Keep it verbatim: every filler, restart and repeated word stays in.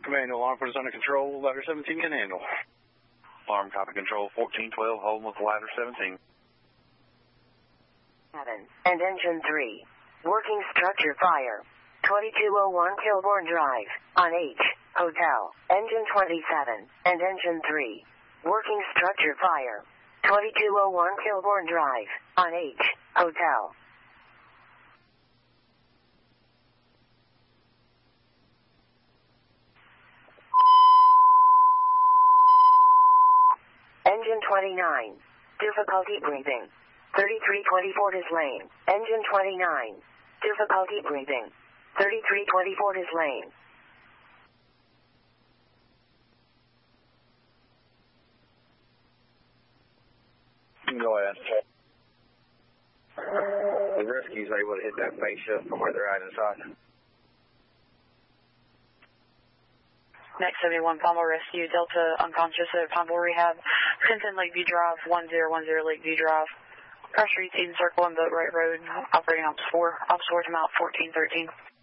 Command, alarm put us under control. Ladder seventeen can handle. Alarm copy control fourteen twelve, holding with ladder seventeen. Seven. And engine three. Working structure fire. twenty-two oh one Kilbourne Drive. On H. Hotel. Engine twenty-seven. And engine three. Working structure fire. twenty-two oh one Kilbourne Drive. On H. Hotel. Engine twenty-nine. Difficulty breathing. thirty-three twenty-four is lane. Engine twenty-nine. Difficulty breathing. thirty-three twenty-four is lane. Go ahead. The rescue's able to hit that face up from where they're at inside. Next seventy-one Palmo Rescue, Delta unconscious at Palmo Rehab, ten ten Lakeview Drive, one zero one zero Lakeview Drive. Cross Street, Eden Circle, and Boat Right Road, operating Ops four. Ops four to mount fourteen thirteen.